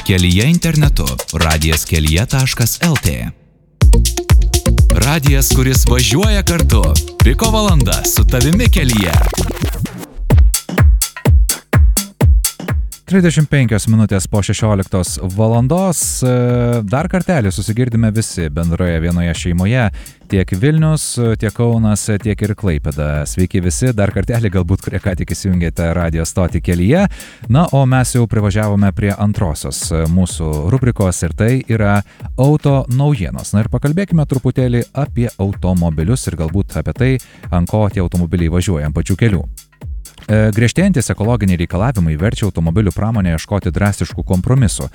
Kelyje internetu radijaskelyje.lt. Radijas, kuris važiuoja kartu. Piko valanda su tavimi kelyje. 35 minutės po 16 valandos. Dar kartelį susigirdime visi bendroje vienoje šeimoje. Tiek Vilnius, tiek Kaunas, tiek ir Klaipėda. Sveiki visi, dar kartelį galbūt, kurie ką tik įsijungėte radijo stotį Kelyje. Na, o mes jau privažiavome prie antrosios mūsų rubrikos ir tai yra auto naujienos. Na ir pakalbėkime truputėlį apie automobilius ir galbūt apie tai, ant ko tie automobiliai važiuoja ant pačių kelių. Griežtėjantis ekologiniai reikalavimai verčia automobilių pramonę ieškoti drastiškų kompromisų.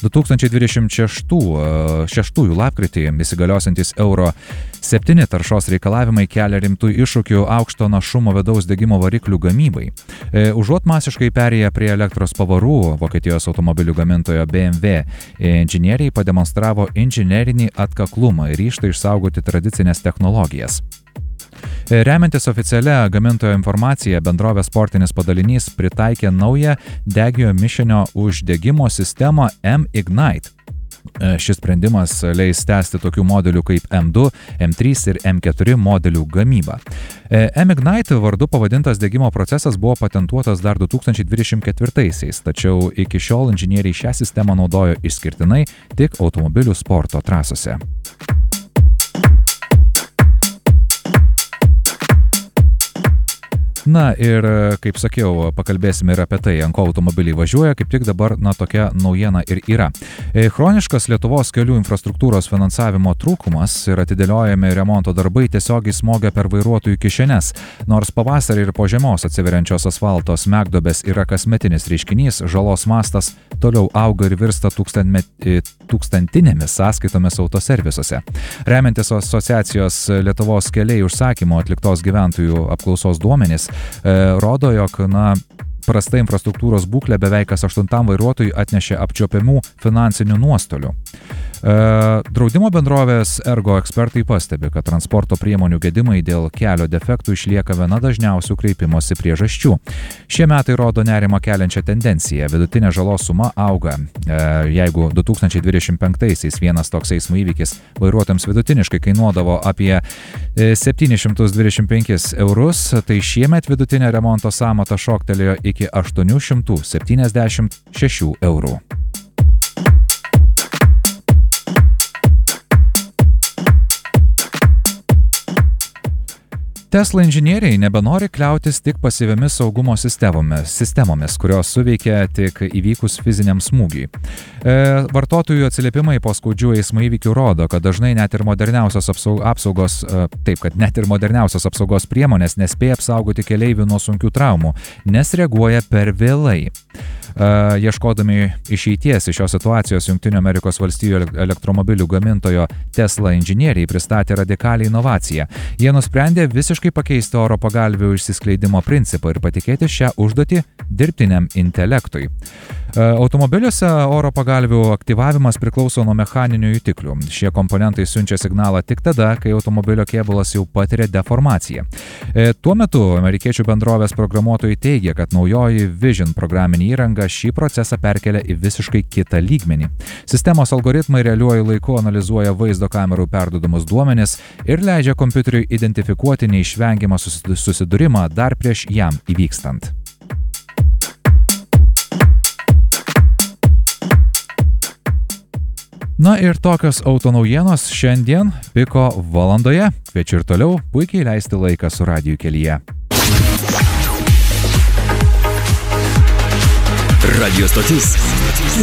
2026 lapkritį įsigaliosiantys Euro 7 taršos reikalavimai kelia rimtų iššūkių aukšto našumo vidaus degimo variklių gamybai. Užuot masiškai perėję prie elektros pavarų, Vokietijos automobilių gamintojo BMW inžinieriai pademonstravo inžinerinį atkaklumą ir ryžtą išsaugoti tradicinės technologijas. Remiantis oficialia gamintojo informacija, bendrovės sportinis padalinys pritaikė naują degiojo mišinio uždegimo sistemą M-Ignite. Šis sprendimas leis tęsti tokių modelių kaip M2, M3 ir M4 modelių gamybą. M-Ignite vardu pavadintas degimo procesas buvo patentuotas dar 2024-aisiais, tačiau iki šiol inžinieriai šią sistemą naudojo išskirtinai tik automobilių sporto trasose. Na ir, kaip sakiau, pakalbėsime ir apie tai, ant ko automobiliai važiuoja, kaip tik dabar, tokia naujiena ir yra. Chroniškas Lietuvos kelių infrastruktūros finansavimo trūkumas ir atidėliojami remonto darbai tiesiogiai smogia per vairuotojų kišenes. Nors pavasarį ir po žiemos atsiveriančios asfalto smegduobės yra kasmetinis reiškinys, žalos mastas toliau auga ir virsta tūkstantinėmis sąskaitomis autoservisuose. Remiantis asociacijos Lietuvos keliai užsakymo atliktos gyventojų apklausos duomenys, rodo, jog prasta infrastruktūros būklė beveik kas 8 vairuotojui atnešė apčiuopiamų finansinių nuostolių. Draudimo bendrovės Ergo ekspertai pastebi, kad transporto priemonių gedimai dėl kelio defektų išlieka viena dažniausių kreipimosi priežasčių. Šie metai rodo nerimą keliančią tendenciją. Vidutinė žalos suma auga. Jeigu 2025-aisiais vienas toks eismo įvykis vairuotojams vidutiniškai kainuodavo apie 725 eurus, tai šiemet vidutinė remonto sąmata šoktelėjo iki 876 eurų. Tesla inžinieriai nebenori kliautis tik pasyviomis saugumo sistemomis, kurios suveikia tik įvykus fiziniam smūgiui. Vartotojų atsiliepimai po skaudžių eismo įvykių rodo, kad dažnai net ir moderniausios apsaugos priemonės nespėja apsaugoti keleivių nuo sunkių traumų, nes reaguoja per vėlai. Ieškodami išeities iš šios situacijos, Jungtinių Amerikos valstijų elektromobilių gamintojo Tesla inžinieriai pristatė radikalią inovaciją. Jie nusprendė visiškai pakeisti oro pagalvių išsiskleidimo principą ir patikėti šią užduotį dirbtiniam intelektui. Automobiliuose oro pagalvių aktyvavimas priklauso nuo mechaninių jutiklių. Šie komponentai siunčia signalą tik tada, kai automobilio kėbulas jau patiria deformaciją. Tuo metu amerikiečių bendrovės programuotojai teigia, kad naujoji Vision programinė įranga šį procesą perkelia į visiškai kitą lygmenį. Sistemos algoritmai realiuoju laiku analizuoja vaizdo kamerų perduodamus duomenis ir leidžia kompiuteriui identifikuoti neišvengiamą susidūrimą dar prieš jam įvykstant. Na ir tokios auto naujienos šiandien Piko valandoje. Kviečiu ir toliau puikiai leisti laiką su radiju Kelyje. Radio stotis